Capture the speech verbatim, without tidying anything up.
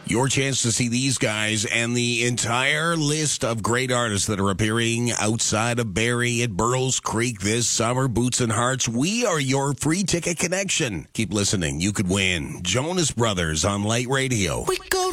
Your chance to see these guys and the entire list of great artists that are appearing outside of Barrie at Burroughs Creek this summer. Boots and Hearts, we are your free ticket connection. Keep listening. You could win Jonas Brothers on Light Radio. We go